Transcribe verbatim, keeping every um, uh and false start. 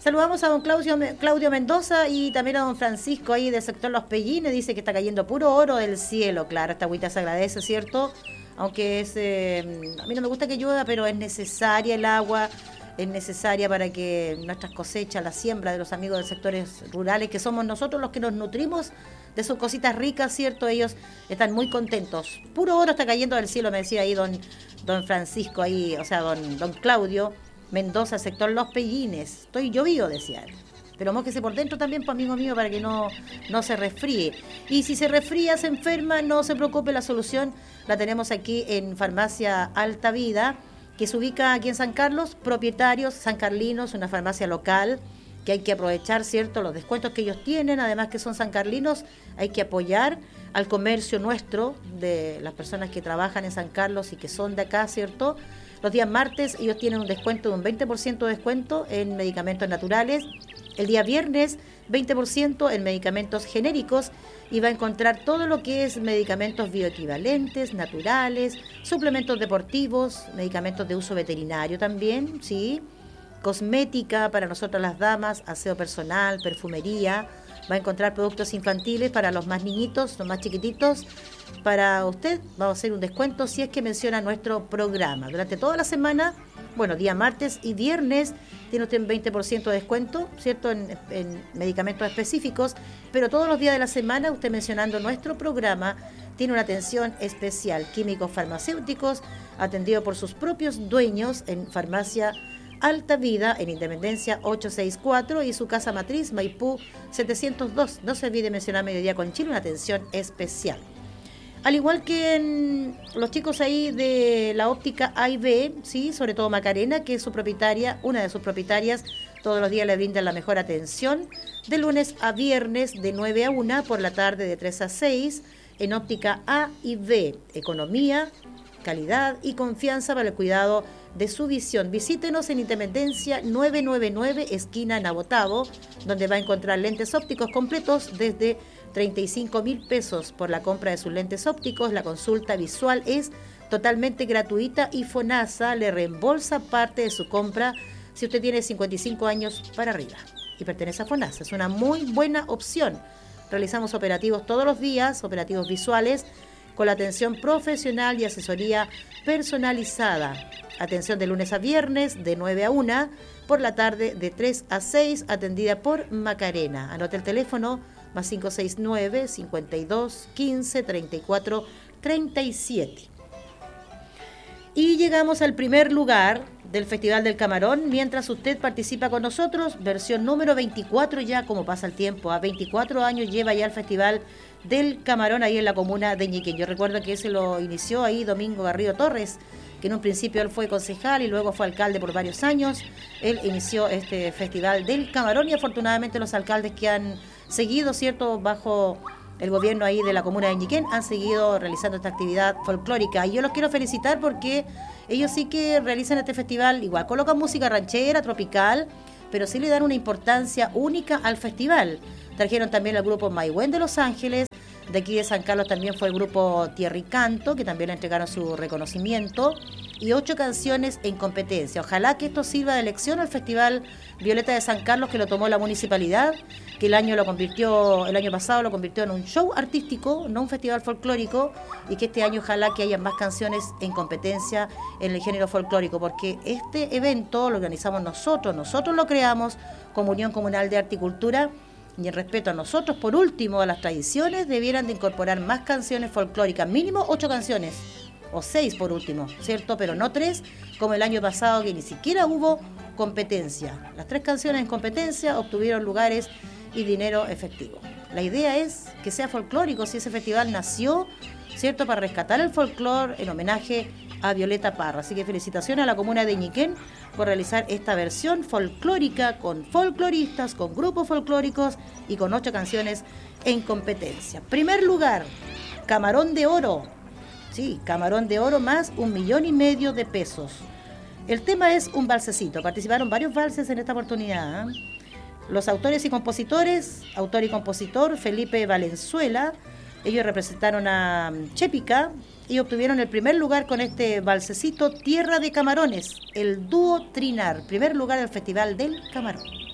Saludamos a don Claudio, Claudio Mendoza y también a don Francisco ahí del sector Los Pellines. Dice que está cayendo puro oro del cielo. Claro, esta agüita se agradece, ¿cierto? Aunque es eh, a mí no me gusta que llueva, pero es necesaria el agua, es necesaria para que nuestras cosechas, la siembra de los amigos de sectores rurales, que somos nosotros los que nos nutrimos de sus cositas ricas, ¿cierto? Ellos están muy contentos. Puro oro está cayendo del cielo, me decía ahí don, don Francisco, ahí, o sea, don, don Claudio Mendoza, sector Los Pellines. Estoy llovido, decía él. Pero mójese por dentro también, pues, amigo mío, para que no, no se resfríe. Y si se resfría, se enferma, no se preocupe, la solución la tenemos aquí en Farmacia Alta Vida, que se ubica aquí en San Carlos, propietarios San Carlinos, una farmacia local, que hay que aprovechar, ¿cierto?, los descuentos que ellos tienen, además que son sancarlinos, hay que apoyar al comercio nuestro, de las personas que trabajan en San Carlos y que son de acá, ¿cierto? Los días martes ellos tienen un descuento de un veinte por ciento de descuento en medicamentos naturales, el día viernes veinte por ciento en medicamentos genéricos y va a encontrar todo lo que es medicamentos bioequivalentes, naturales, suplementos deportivos, medicamentos de uso veterinario también, ¿sí?, cosmética para nosotras las damas, aseo personal, perfumería, va a encontrar productos infantiles para los más niñitos, los más chiquititos. Para usted vamos a hacer un descuento si es que menciona nuestro programa. Durante toda la semana, bueno, día martes y viernes, tiene usted un veinte por ciento de descuento, ¿cierto?, en, en medicamentos específicos, pero todos los días de la semana, usted mencionando nuestro programa, tiene una atención especial. Químicos farmacéuticos, atendido por sus propios dueños en Farmacia Alta Vida, en Independencia ochocientos sesenta y cuatro y su casa matriz Maipú setecientos dos. No se olvide mencionar Mediodía con Chile, una atención especial. Al igual que en los chicos ahí de la óptica A y B, ¿sí?, sobre todo Macarena, que es su propietaria, una de sus propietarias, todos los días le brindan la mejor atención, de lunes a viernes de nueve a una, por la tarde de tres a seis, en óptica A y B, economía, calidad y confianza para el cuidado de su visión. Visítenos en Independencia novecientos noventa y nueve, esquina Nabotavo, donde va a encontrar lentes ópticos completos desde treinta y cinco mil pesos por la compra de sus lentes ópticos. La consulta visual es totalmente gratuita y FONASA le reembolsa parte de su compra si usted tiene cincuenta y cinco años para arriba y pertenece a FONASA. Es una muy buena opción. Realizamos operativos todos los días, operativos visuales, con la atención profesional y asesoría personalizada. Atención de lunes a viernes de nueve a una, por la tarde de tres a seis, atendida por Macarena. Anote el teléfono más cinco seis nueve, cincuenta y dos, quince, treinta y cuatro, treinta y siete. Y llegamos al primer lugar del Festival del Camarón, mientras usted participa con nosotros, versión número veinticuatro ya, como pasa el tiempo, a veinticuatro años lleva ya el Festival del Camarón ahí en la comuna de Ñiquén. Yo recuerdo que ese lo inició ahí Domingo Garrido Torres, que en un principio él fue concejal y luego fue alcalde por varios años. Él inició este Festival del Camarón y afortunadamente los alcaldes que han seguido, ¿cierto?, bajo el gobierno ahí de la comuna de Ñiquén, han seguido realizando esta actividad folclórica. Y yo los quiero felicitar porque ellos sí que realizan este festival, igual colocan música ranchera, tropical, pero sí le dan una importancia única al festival. Trajeron también al grupo Maihuen de Los Ángeles. De aquí de San Carlos también fue el grupo Tierra y Canto, que también le entregaron su reconocimiento, y ocho canciones en competencia. Ojalá que esto sirva de lección al Festival Violeta de San Carlos, que lo tomó la municipalidad, que el año lo convirtió, el año pasado lo convirtió en un show artístico, no un festival folclórico, y que este año ojalá que haya más canciones en competencia en el género folclórico, porque este evento lo organizamos nosotros, nosotros lo creamos como Unión Comunal de Arte y Cultura, y en respeto a nosotros, por último, a las tradiciones, debieran de incorporar más canciones folclóricas, mínimo ocho canciones, o seis por último, ¿cierto? Pero no tres, como el año pasado, que ni siquiera hubo competencia. Las tres canciones en competencia obtuvieron lugares y dinero efectivo. La idea es que sea folclórico, si ese festival nació, ¿cierto?, para rescatar el folclore en homenaje a Violeta Parra. Así que felicitaciones a la comuna de Ñiquén por realizar esta versión folclórica con folcloristas, con grupos folclóricos y con ocho canciones en competencia. Primer lugar, Camarón de Oro. Sí, Camarón de Oro más un millón y medio de pesos. El tema es un valsecito. Participaron varios valses en esta oportunidad, ¿eh? Los autores y compositores, autor y compositor Felipe Valenzuela, ellos representaron a Chépica y obtuvieron el primer lugar con este valsecito Tierra de Camarones, el dúo Trinar, primer lugar del Festival del Camarón.